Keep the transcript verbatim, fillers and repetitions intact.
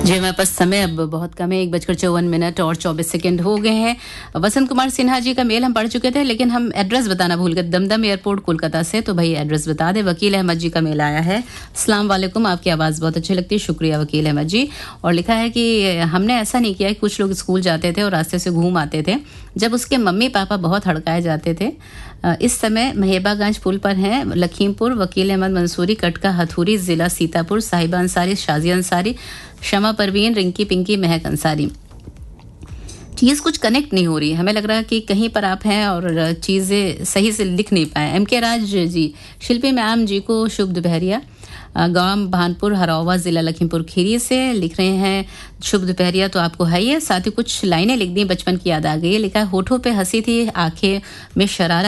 जी, हमारे पास समय अब बहुत कम है, एक बजकर चौवन मिनट और चौबीस सेकंड हो गए हैं। वसंत कुमार सिन्हा जी का मेल हम पढ़ चुके थे, लेकिन हम एड्रेस बताना भूल गए। दमदम एयरपोर्ट कोलकाता से, तो भाई एड्रेस बता दे। वकील अहमद जी का मेल आया है। अस्सलाम वालेकुम, आपकी आवाज़ बहुत अच्छी लगती है, शुक्रिया वकील अहमद जी। और लिखा है कि हमने ऐसा नहीं किया कि कुछ लोग स्कूल जाते थे और रास्ते से घूम आते थे, जब उसके मम्मी पापा बहुत हड़काए जाते थे। इस समय महेबागंज पुल पर हैं लखीमपुर, वकील अहमद मंसूरी, कटका हथूरी, ज़िला सीतापुर, साहिबा अंसारी, शाजिया अंसारी, शमा परवीन, रिंकी पिंकी, महक अंसारी। चीज़ कुछ कनेक्ट नहीं हो रही, हमें लग रहा है कि कहीं पर आप हैं और चीज़ें सही से लिख नहीं पाए। एम के राज जी, शिल्पी मैम जी को शुभ दोपहरिया। गांव भानपुर, हरौवा, ज़िला लखीमपुर खीरी से लिख रहे हैं शुभ दोपहरिया, तो आपको है ही है। साथ ही कुछ लाइनें लिख दी, बचपन की याद आ गई है। लिखा है होठों पे हंसी थी, आंखें में शरारत